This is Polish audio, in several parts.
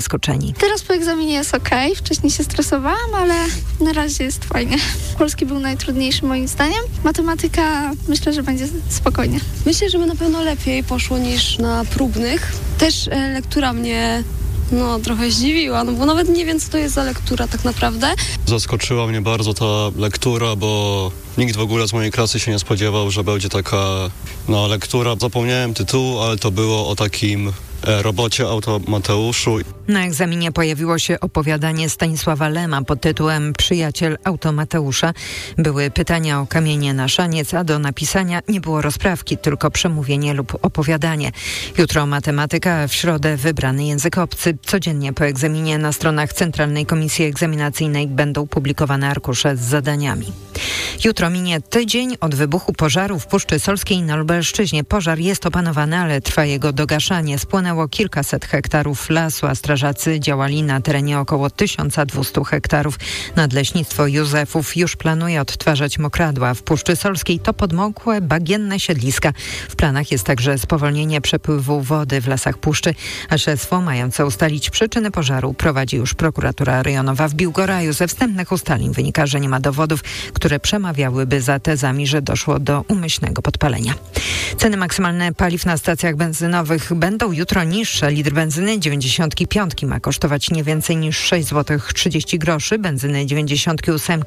zaskoczeni. Teraz po egzaminie jest okej. Wcześniej się stresowałam, ale na razie jest fajnie. Polski był najtrudniejszy moim zdaniem. Matematyka myślę, że będzie spokojnie. Myślę, że by na pewno lepiej poszło niż na próbnych. Też lektura mnie trochę zdziwiła, bo nawet nie wiem, co to jest za lektura tak naprawdę. Zaskoczyła mnie bardzo ta lektura, bo nikt w ogóle z mojej klasy się nie spodziewał, że będzie taka lektura. Zapomniałem tytułu, ale to było o takim robocie Automateuszu. Na egzaminie pojawiło się opowiadanie Stanisława Lema pod tytułem Przyjaciel Automateusza. Były pytania o kamienie na szaniec, a do napisania nie było rozprawki, tylko przemówienie lub opowiadanie. Jutro matematyka, w środę wybrany język obcy. Codziennie po egzaminie na stronach Centralnej Komisji Egzaminacyjnej będą publikowane arkusze z zadaniami. Jutro minie tydzień od wybuchu pożaru w Puszczy Solskiej na Lubelszczyźnie. Pożar jest opanowany, ale trwa jego dogaszanie. Spłonęło kilkaset hektarów lasu, a strażacy działali na terenie około 1200 hektarów. Nadleśnictwo Józefów już planuje odtwarzać mokradła. W Puszczy Solskiej to podmokłe, bagienne siedliska. W planach jest także spowolnienie przepływu wody w lasach Puszczy, a śledztwo mające ustalić przyczyny pożaru prowadzi już prokuratura rejonowa w Biłgoraju. Ze wstępnych ustaleń wynika, że nie ma dowodów, które przemawiałyby za tezami, że doszło do umyślnego podpalenia. Ceny maksymalne paliw na stacjach benzynowych będą jutro niższe. Litr benzyny 95 ma kosztować nie więcej niż 6 zł 30 groszy, benzyny 98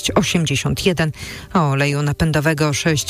6,81, a oleju napędowego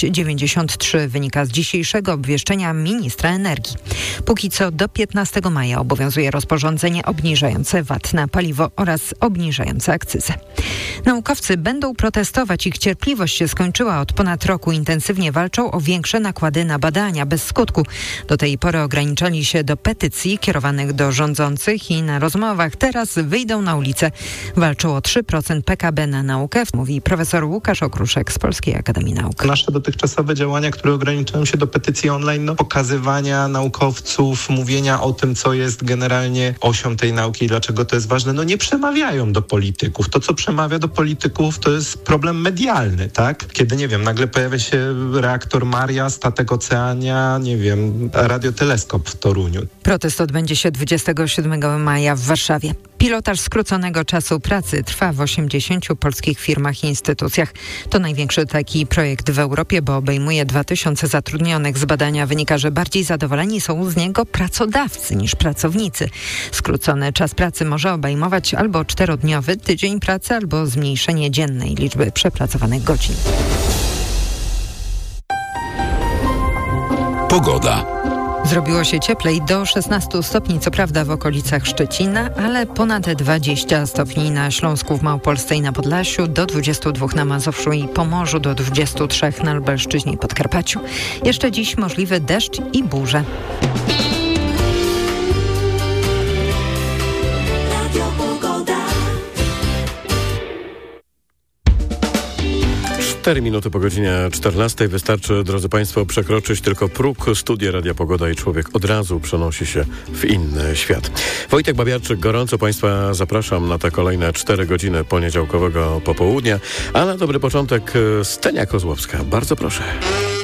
6,93 wynika z dzisiejszego obwieszczenia ministra energii. Póki co do 15 maja obowiązuje rozporządzenie obniżające VAT na paliwo oraz obniżające akcyzę. Naukowcy będą protestować. Ich cierpliwość się skończyła. Od ponad roku intensywnie walczą o większe nakłady na badania bez skutku. Do tej pory ograniczali się do petycji kierowanych do rządzących i na rozmowach. Teraz wyjdą na ulicę. Walczą o 3% PKB na naukę, mówi profesor Łukasz Okruszek z Polskiej Akademii Nauk. Nasze dotychczasowe działania, które ograniczają się do petycji online, pokazywania naukowców, mówienia o tym, co jest generalnie osią tej nauki i dlaczego to jest ważne, nie przemawiają do polityków. To, co przemawia do polityków, to jest problem medialny, tak? Kiedy, nagle pojawia się reaktor Maria, statek Oceania, radioteleskop w Toruniu. Protest odbędzie się 27 maja w Warszawie. Pilotaż skróconego czasu pracy trwa w 80 polskich firmach i instytucjach. To największy taki projekt w Europie, bo obejmuje 2000 zatrudnionych. Z badania wynika, że bardziej zadowoleni są z niego pracodawcy niż pracownicy. Skrócony czas pracy może obejmować albo 4-dniowy tydzień pracy, albo zmniejszenie dziennej liczby przepracowanych godzin. Pogoda. Zrobiło się cieplej, do 16 stopni, co prawda w okolicach Szczecina, ale ponad 20 stopni na Śląsku, w Małopolsce i na Podlasiu, do 22 na Mazowszu i Pomorzu, do 23 na Lubelszczyźnie i Podkarpaciu. Jeszcze dziś możliwy deszcz i burze. 4 minuty po godzinie 14. Wystarczy, drodzy Państwo, przekroczyć tylko próg. Studia Radia Pogoda i człowiek od razu przenosi się w inny świat. Wojtek Babiarczyk, gorąco Państwa zapraszam na te kolejne 4 godziny poniedziałkowego popołudnia. A na dobry początek Stenia Kozłowska. Bardzo proszę.